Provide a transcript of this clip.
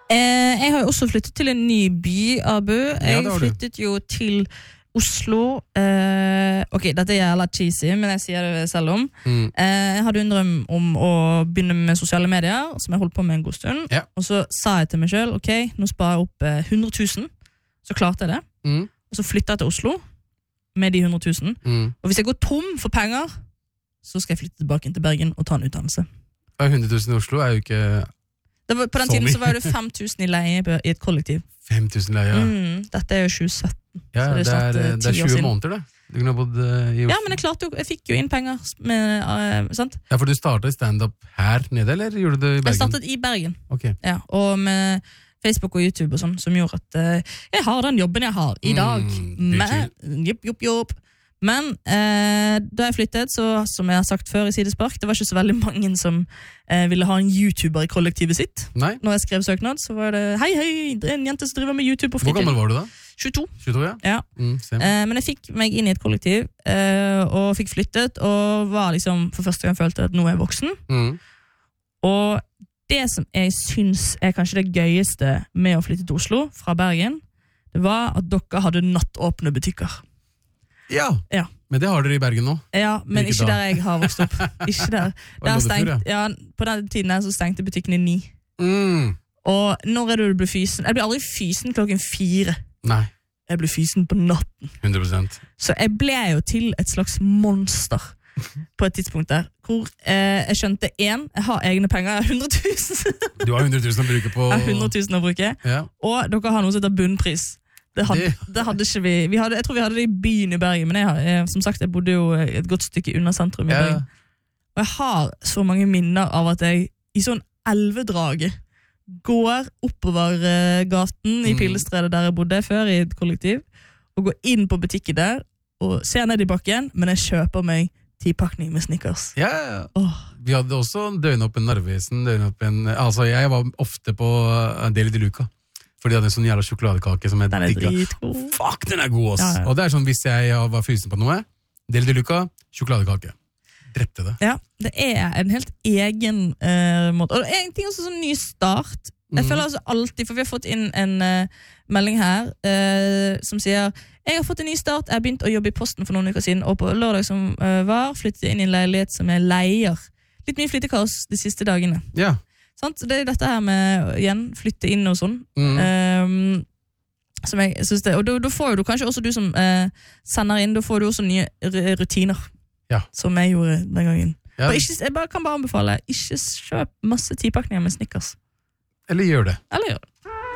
Jeg har jo også flyttet til en ny by, Abu. Jeg flyttet jo til Oslo. Ok, dette er jævla cheesy, men jeg sier det selv om. Jeg hadde en drøm om å begynne med sosiale medier, som jeg holdt på med en god stund. Og så sa jeg til meg selv, ok, nå sparer jeg opp 100 000. Så klarte jeg det. Og så flyttet jeg til Oslo med de 100 000. Og hvis jeg går tom for penger, så skal jeg flytte tilbake til Bergen og ta en utdannelse. 100 000 i Oslo er jo ikke... På den tiden så var det 5 000 i leie i et kollektiv. 5 000 leie, Dette er jo 2017. Ja, det er 20 måneder det. Du kunne ha bodd i Oslo. Ja, men jeg fikk jo inn penger sant? Ja, for du startet stand-up her nede, eller gjorde du det i Bergen? Jeg startet i Bergen. Ok. Ja, og med Facebook og YouTube og sånn, som gjorde at jeg har den jobben jeg har i dag. Men da jeg flyttet, så som jeg har sagt før i Sidespark, det var ikke så veldig mange som ville ha en YouTuber i kollektivet sitt. Nei. Når jeg skrev søknad, så var det hei, det er en jente som driver med YouTube på fritid. Hvor gammel var du da? 22. 22, ja. Men jeg fikk meg inn i et kollektiv, og fikk flyttet, og var liksom for første gang følte at nå er jeg voksen. Og det som jeg synes er kanskje det gøyeste med å flytte til Oslo fra Bergen, det var at dere hadde nattåpne butikker. Ja, men det har dere i Bergen nå. Ja, men ikke der jeg har vokst opp. Ikke der. På den tiden her så stengte butikken i 9. Og når er det du ble fysen? Jeg ble aldri fysen klokken 4. Nei. Jeg ble fysen på natten. 100%. Så jeg ble jo til et slags monster på et tidspunkt der, hvor jeg skjønte jeg har egne penger, jeg har 100 000. Du har 100 000 å bruke på... Jeg har 100 000 å bruke, og dere har noe som heter bunnpris. Det hadde ikke vi. Jeg tror vi hadde det i byen i Bergen, men som sagt, jeg bodde jo et godt stykke under sentrum i Bergen. Og jeg har så mange minner av at jeg i sånn elvedrage går oppover gaten i Pilestredet der jeg bodde før i et kollektiv, og går inn på butikken der, og ser ned i bakken, men jeg kjøper meg 10-pakning med Snickers. Ja. Vi hadde også døgnåpen Narvesen, altså jeg var ofte på Deli de Luca. For de hadde en sånn jævla sjokoladekake som den er dritgod. Fuck, den er god, ass! Og det er sånn, hvis jeg var fysen på noe, Deli de Luca, sjokoladekake. Drepte det. Ja, det er en helt egen måte. Og en ting også sånn ny start. Jeg føler altså alltid, for vi har fått inn en melding her som sier, jeg har fått en ny start, jeg har begynt å jobbe i posten for noen uker siden, og på lørdag som flyttet jeg inn i en leilighet som jeg leier. Litt mye flyttekaos de siste dagene. Ja. Det er dette her med igjen flytte inn og sånn som jeg synes det, og da får du kanskje også du som sender inn, da får du også nye rutiner som jeg gjorde den gangen og jeg kan bare anbefale, ikke kjøp masse 10-pakninger med Snickers eller gjør det